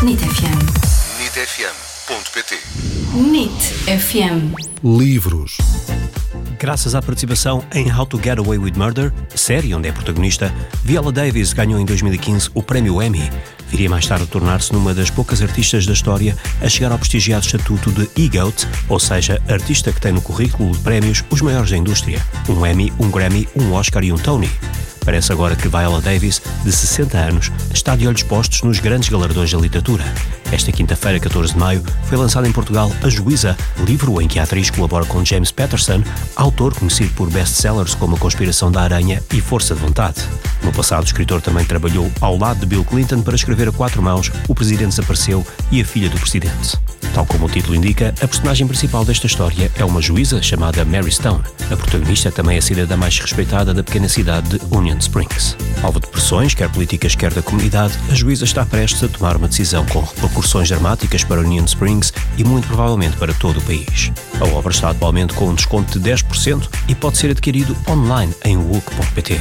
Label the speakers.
Speaker 1: NIT FM.
Speaker 2: nitfm.pt.
Speaker 1: NIT FM.
Speaker 3: Livros.
Speaker 4: Graças à participação em How to Get Away with Murder, série onde é protagonista, Viola Davis ganhou em 2015 o prémio Emmy. Viria mais tarde a tornar-se numa das poucas artistas da história a chegar ao prestigiado estatuto de EGOT, ou seja, artista que tem no currículo de prémios os maiores da indústria: um Emmy, um Grammy, um Oscar e um Tony. Parece agora que Viola Davis, de 60 anos, está de olhos postos nos grandes galardões da literatura. Esta quinta-feira, 14 de maio, foi lançado em Portugal A Juíza, livro em que a atriz colabora com James Patterson, autor conhecido por best-sellers como A Conspiração da Aranha e Força de Vontade. No passado, o escritor também trabalhou ao lado de Bill Clinton para escrever a quatro mãos O Presidente Desapareceu e A Filha do Presidente. Tal como o título indica, a personagem principal desta história é uma juíza chamada Mary Stone. A protagonista também é a cidadã mais respeitada da pequena cidade de Union Springs. Alvo de pressões, quer políticas, quer da comunidade, a juíza está prestes a tomar uma decisão com repercussões dramáticas para Union Springs e muito provavelmente para todo o país. A obra está atualmente com um desconto de 10% e pode ser adquirido online em wook.pt.